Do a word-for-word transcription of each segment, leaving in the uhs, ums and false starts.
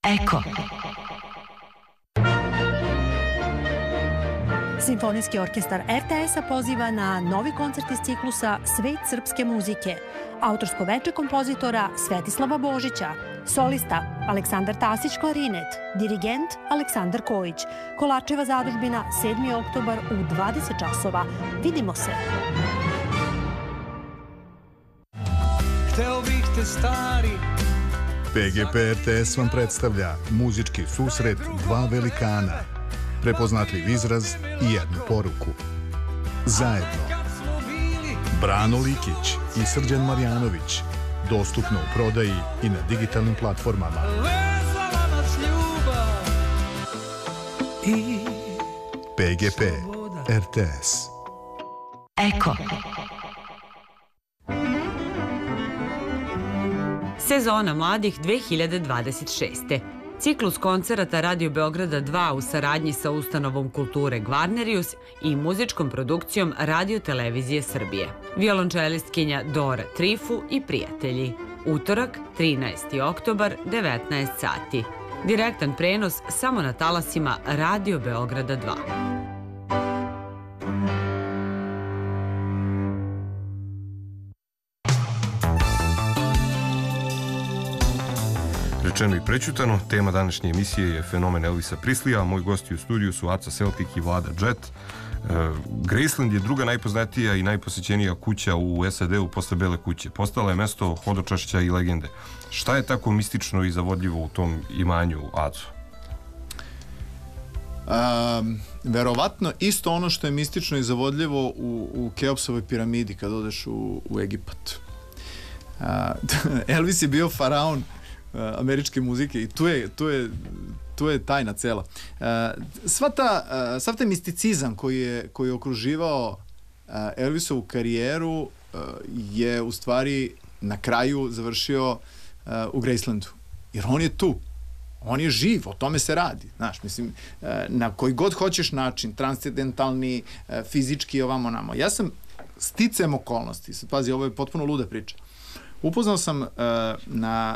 Eko. Simfonijski orkestar er te es-a poziva na novi koncert iz ciklusa Svet srpske muzike. Autorsko veče kompozitora Svetislava Božića, solista Aleksandar Tasić klarinet, dirigent Aleksandar Kojić. Kolačeva zadužbina sedmi oktobar u dvadeset časova. Vidimo se. Hteo bih te stari. P G P R T S vam predstavlja muzički susret dva velikana, prepoznatljiv izraz i jednu poruku. Zajedno. Brano Likić i Srđan Marjanović. Dostupno u prodaji i na digitalnim platformama. P G P R T S. Eko. Sezona mladih dve hiljade dvadeset šeste. Ciklus koncerata Radio Beograda dva u saradnji sa ustanovom kulture Gvarnerius i muzičkom produkcijom Radio Televizije Srbije. Violončelistkinja Dora Trifu i prijatelji. Utorak, trinaesti oktobar, devetnaest sati. Direktan prenos samo na talasima Radio Beograda dva. Rečeno i prećutano, tema današnje emisije je fenomen Elvisa Prislija. Moji gosti u studiju su Aca Celtic i Vlada Jet. Uh, Graceland je druga najpoznatija i najposećenija kuća u S A D-u posle Bele kuće. Postala je mesto hodočašća i legende. Šta je tako mistično i zavodljivo u tom imanju, Aco? Um, verovatno isto ono što je mistično i zavodljivo u, u Keopsovoj piramidi kad odeš u, u Egipat. Uh, Elvis je bio faraon američke muzike i tu je, tu je, tu je tajna cela. Sva ta, sav taj misticizam koji je, koji je okruživao Elvisovu karijeru je u stvari na kraju završio u Gracelandu. Jer on je tu. On je živ, o tome se radi. Znaš, mislim, na koji god hoćeš način, transcendentalni, fizički, ovamo namo. Ja sam sticajem okolnosti, sad pazi, ovo je potpuno luda priča. Upoznao sam na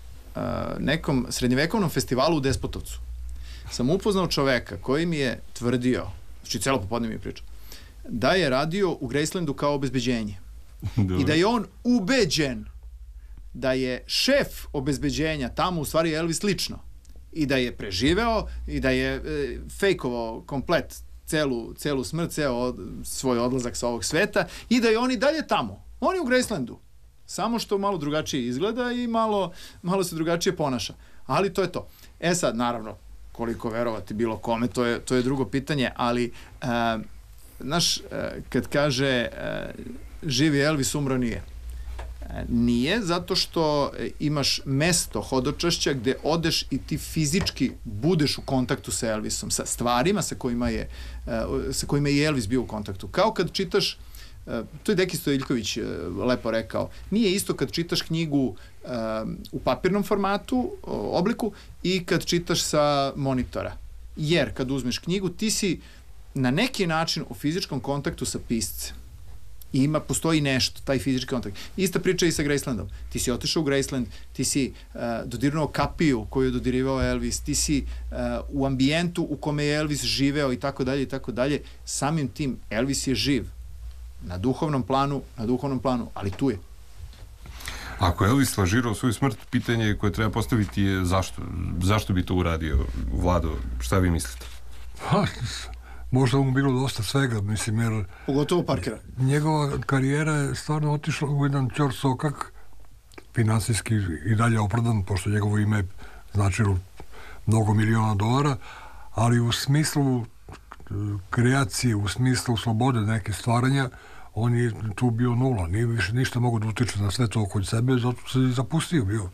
nekom srednjevekovnom festivalu u Despotovcu. Sam upoznao čoveka koji mi je tvrdio, znači celo popodne mi je pričao, da je radio u Gracelandu kao obezbeđenje. Dobre. I da je on ubeđen da je šef obezbeđenja tamo u stvari Elvis lično. I da je preživeo i da je e, fejkovao komplet celu, celu smrt, ceo od, svoj odlazak sa ovog sveta i da je on i dalje tamo. On je u Gracelandu. Samo što malo drugačije izgleda i malo, malo se drugačije ponaša. Ali to je to. E sad, naravno, koliko verovati bilo kome, to je, to je drugo pitanje, ali uh, znaš, uh, kad kaže uh, živi Elvis, umro nije. Uh, nije, zato što imaš mesto hodočašća gde odeš i ti fizički budeš u kontaktu sa Elvisom, sa stvarima sa kojima je, uh, sa kojima je Elvis bio u kontaktu. Kao kad čitaš, Uh, to je Deki Stojiljković uh, lepo rekao, nije isto kad čitaš knjigu uh, u papirnom formatu, uh, obliku i kad čitaš sa monitora. Jer kad uzmeš knjigu, ti si na neki način u fizičkom kontaktu sa piscem. I ima, postoji nešto, taj fizički kontakt. Ista priča i sa Gracelandom. Ti si otišao u Graceland, ti si uh, dodirnuo kapiju koju je dodirivao Elvis, ti si uh, u ambijentu u kome je Elvis živeo i tako dalje i tako dalje. Samim tim, Elvis je živ. Na duhovnom planu, na duhovnom planu, ali tu je. Ako je Elvis lažirao svoju smrt, pitanje koje treba postaviti je zašto? Zašto bi to uradio, Vlado? Šta vi mislite? Ha, možda mu bilo dosta svega, mislim, jer... Pogotovo Parkera. Njegova karijera je stvarno otišla u jedan ćor sokak, finansijski i dalje opravdan, pošto njegovo ime je značilo mnogo miliona dolara, ali u smislu kreacije, u smislu slobode neke stvaranja, on je tu bio nula, nije više ništa mogo da utiče na sve to kod sebe, zato se i zapustio bio.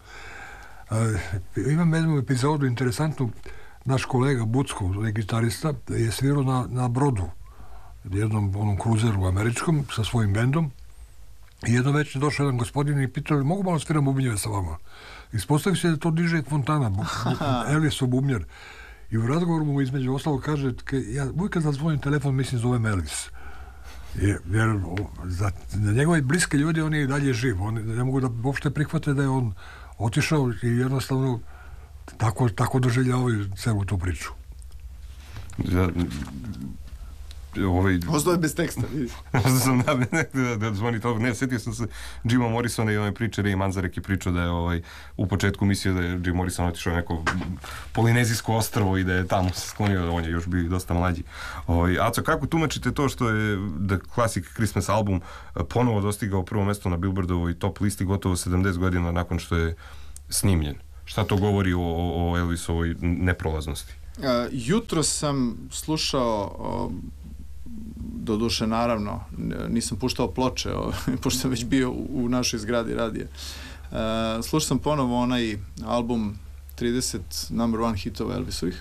E, imam jednu epizodu interesantnu, naš kolega Bucko, gitarista, je svirao na, na brodu, jednom onom kruzeru američkom, sa svojim bendom, i jedno već je došao jedan gospodin i pitao, mogu malo sviram bubnjeve sa vama? Ispostavi se da to diže Fontana, bu, bu, Elvisov bubnjar. I u razgovoru mu između ostalo kaže, ja uvijek kad zazvonim telefon mislim zovem Elvis. Jer, jer za, za njegove bliske ljudi on je i dalje živ. Oni ne mogu da uopšte prihvate da je on otišao i jednostavno tako, tako doželjavaju celu tu priču. Da, ovaj... Ostao je bez teksta, vidiš. sam da, da, da zvoni to. Ne, sjetio sam se Jima Morrisona i ove priče, Ray Manzarek je pričao da je ovaj, u početku mislio da je Jim Morrison otišao neko polinezijsko ostrvo i da je tamo se sklonio, on je još bio dosta mlađi. Ovaj, Aco, kako tumačite to što je The Classic Christmas album ponovo dostigao prvo mesto na Billboardovoj top listi gotovo sedamdeset godina nakon što je snimljen? Šta to govori o, o, o Elvisovoj neprolaznosti? Uh, jutro sam slušao o, doduše naravno nisam puštao ploče o, pošto sam već bio u, u našoj zgradi radija. Uh, slušao sam ponovo onaj album trideset number one hitova Elvisovih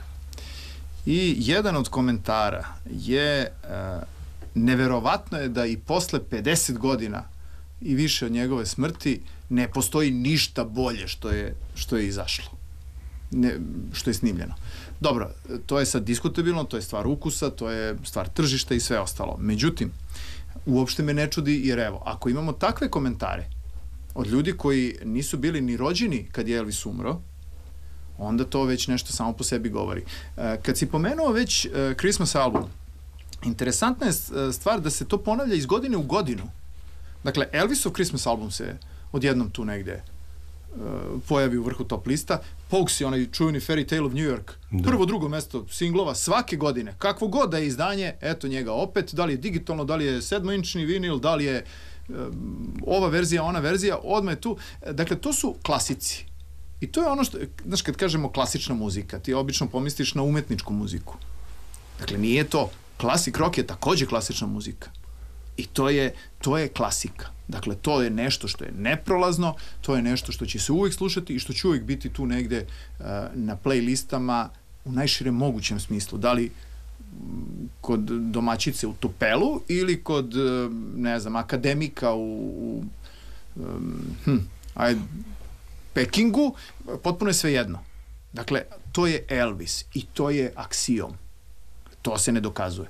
i jedan od komentara je uh, neverovatno je da i posle pedeset godina i više od njegove smrti ne postoji ništa bolje što je, što je izašlo, ne, što je snimljeno. Dobro, to je sad diskutabilno, to je stvar ukusa, to je stvar tržišta i sve ostalo. Međutim, uopšte me ne čudi jer evo, ako imamo takve komentare od ljudi koji nisu bili ni rođeni kad je Elvis umro, onda to već nešto samo po sebi govori. Kad si pomenuo već Christmas album, interesantna je stvar da se to ponavlja iz godine u godinu. Dakle, Elvisov Christmas album se odjednom tu negde pojavi u vrhu top lista. Pogues je onaj čuveni Fairy Tale of New York. Da. Prvo, drugo mesto singlova svake godine. Kakvo god da je izdanje, eto njega opet. Da li je digitalno, da li je sedmoinčni vinil, da li je um, ova verzija, ona verzija, odmah je tu. Dakle, to su klasici. I to je ono što, znaš, kad kažemo klasična muzika, ti obično pomisliš na umetničku muziku. Dakle, nije to. Klasik rock je takođe klasična muzika. I to je, to je klasika. Dakle, to je nešto što je neprolazno, to je nešto što će se uvijek slušati i što će uvijek biti tu negde uh, na playlistama u najširem mogućem smislu. Da li kod domaćice u Tupelu ili kod, uh, ne znam, akademika u, u um, hm, aj, Pekingu, potpuno je sve jedno. Dakle, to je Elvis i to je aksiom. To se ne dokazuje.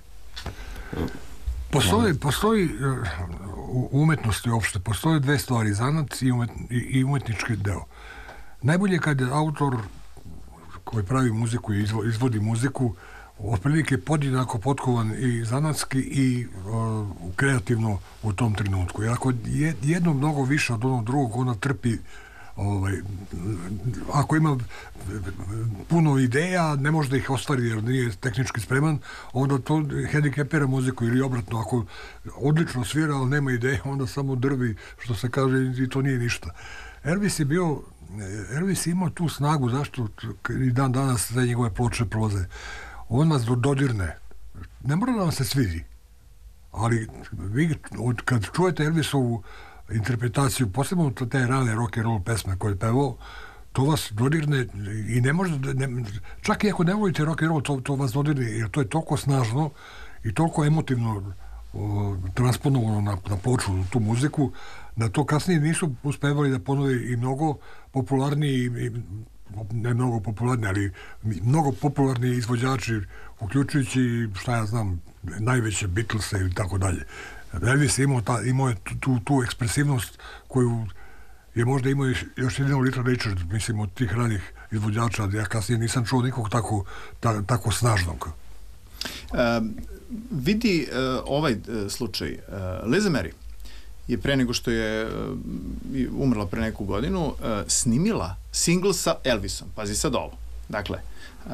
Postoji, postoji u umetnosti uopšte, postoje dve stvari, zanac i, umet, i umetnički deo. Najbolje je kad je autor koji pravi muziku i izvo, izvodi muziku otprilike podjednako potkovan i zanatski i uh, kreativno u tom trenutku. Jer ako je jedno mnogo više od onog drugog, ona trpi ovaj, ako ima puno ideja, ne može da ih ostvari jer nije tehnički spreman, onda to hendikepira muziku ili obratno, ako odlično svira, ali nema ideje, onda samo drvi, što se kaže, i to nije ništa. Elvis je bio, Elvis je imao tu snagu, zašto i dan danas sve njegove ploče prolaze. On nas dodirne. Ne mora da vam se svidi, ali vi kad čujete Elvisovu interpretaciju, posebno te rane rock and roll pesme koje je pevao, to vas dodirne i ne može da, ne, čak i ako ne volite rock and roll, to, to vas dodirne, jer to je toliko snažno i toliko emotivno o, transponovano na, na ploču, tu muziku, da to kasnije nisu uspevali da ponove i mnogo popularniji i, ne mnogo popularni, ali mnogo popularni izvođači, uključujući, šta ja znam, najveće Beatlese i tako dalje. Elvis je imao, ta, imao je tu, tu ekspresivnost koju je možda imao još jedino Little Richard, mislim, od tih ranih izvođača, ja kasnije nisam čuo nikog tako, ta, tako snažnog. Uh, vidi uh, ovaj uh, slučaj. Uh, Liza Mary je pre nego što je uh, umrla pre neku godinu, uh, snimila singl sa Elvisom. Pazi sad ovo. Dakle, uh,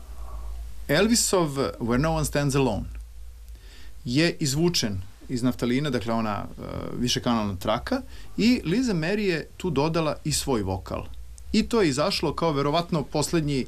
Elvisov Where No One Stands Alone je izvučen iz naftalina, dakle ona uh, višekanalna traka, i Liza Mary je tu dodala i svoj vokal. I to je izašlo kao verovatno poslednji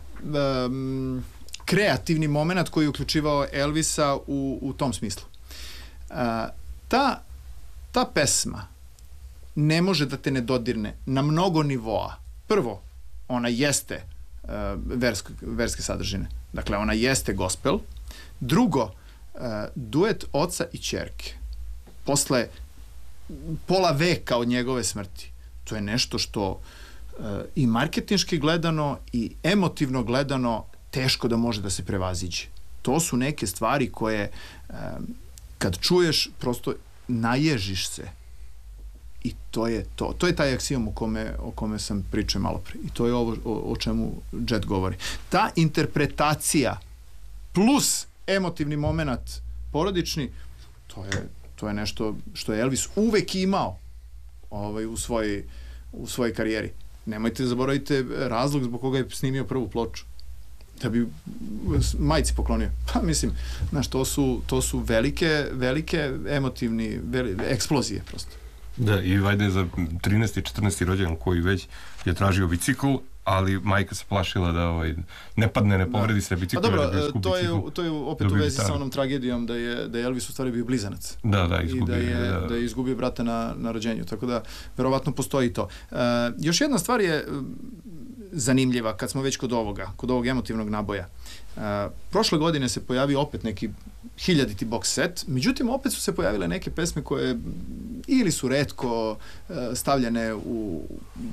um, kreativni moment koji je uključivao Elvisa u, u tom smislu. Uh, ta, ta pesma ne može da te ne dodirne na mnogo nivoa. Prvo, ona jeste uh, versk, verske sadržine. Dakle, ona jeste gospel. Drugo, Uh, duet oca i ćerke posle pola veka od njegove smrti. To je nešto što uh, i marketinški gledano i emotivno gledano teško da može da se prevaziđe. To su neke stvari koje uh, kad čuješ prosto naježiš se. I to je to. To je taj aksijom o kome, o kome sam pričao malo pre. I to je ovo o, o čemu Jet govori. Ta interpretacija plus emotivni moment porodični, to je, to je nešto što je Elvis uvek imao ovaj, u, svoj, u svojoj karijeri. Nemojte zaboravite razlog zbog koga je snimio prvu ploču. Da bi majci poklonio. Pa mislim, znaš, to su, to su velike, velike emotivni, veli, eksplozije prosto. Da, i vajde je za trinaesti četrnaesti rođendan koji već je tražio bicikl, ali majka se plašila da ovaj, ne padne, ne povredi se bicikl. Pa dobro, to je, to je opet u vezi sa onom tragedijom da je, da je Elvis u stvari bio blizanac. Da, da, izgubio. I da je, da. da je izgubio brata na, na rođenju, tako da verovatno postoji to. Uh, još jedna stvar je zanimljiva kad smo već kod ovoga, kod ovog emotivnog naboja. Uh, prošle godine se pojavio opet neki hiljaditi box set, međutim opet su se pojavile neke pesme koje ili su retko uh, stavljene u